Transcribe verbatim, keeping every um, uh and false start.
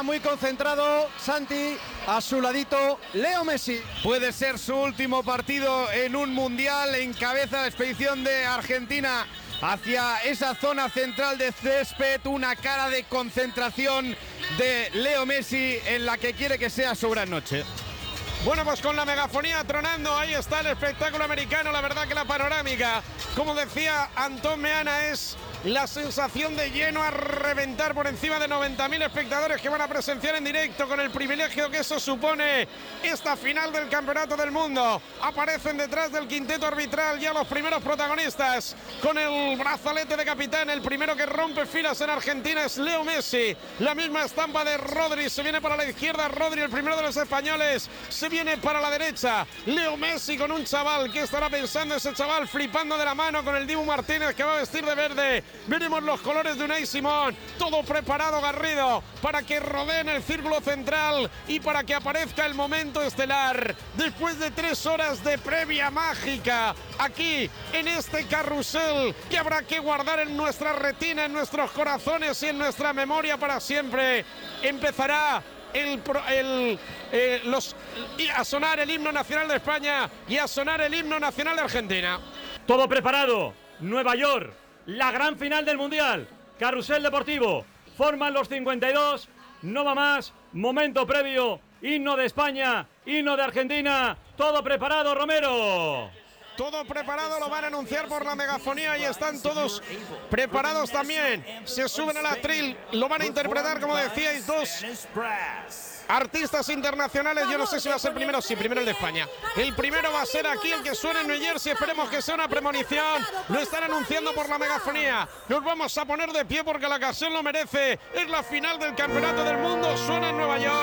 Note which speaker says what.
Speaker 1: Muy concentrado Santi, a su ladito Leo Messi.
Speaker 2: Puede ser su último partido en un mundial. Encabeza la expedición de Argentina hacia esa zona central de césped, una cara de concentración de Leo Messi en la que quiere que sea su gran noche.
Speaker 3: Bueno, pues con la megafonía tronando, ahí está el espectáculo americano. La verdad que la panorámica, como decía Antón Meana, es la sensación de lleno a reventar por encima de noventa mil espectadores que van a presenciar en directo, con el privilegio que eso supone esta final del Campeonato del Mundo. Aparecen detrás del quinteto arbitral ya los primeros protagonistas con el brazalete de capitán. El primero que rompe filas en Argentina es Leo Messi. La misma estampa de Rodri, se viene para la izquierda Rodri, el primero de los españoles, se viene para la derecha Leo Messi con un chaval. ¿Qué estará pensando ese chaval? Flipando de la mano con el Dibu Martínez, que va a vestir de verde. Veremos los colores de Unai Simón. Todo preparado, Garrido, para que rodeen el círculo central y para que aparezca el momento estelar. Después de tres horas de previa mágica, aquí en este carrusel que habrá que guardar en nuestra retina, en nuestros corazones y en nuestra memoria para siempre, empezará El, el, eh, los, y a sonar el himno nacional de España y a sonar el himno nacional de Argentina.
Speaker 4: Todo preparado. Nueva York, la gran final del Mundial. Carrusel deportivo. Forman los cincuenta y dos. No va más. Momento previo. Himno de España. Himno de Argentina. Todo preparado, Romero.
Speaker 3: Todo preparado, lo van a anunciar por la megafonía y están todos preparados también. Se suben al atril, lo van a interpretar, como decíais, dos artistas internacionales. Yo no sé si va a ser primero, sí, primero el de España. El primero va a ser aquí, el que suena en New Jersey. Esperemos que sea una premonición. Lo están anunciando por la megafonía. Nos vamos a poner de pie porque la ocasión lo merece. Es la final del Campeonato del Mundo. Suena en Nueva York.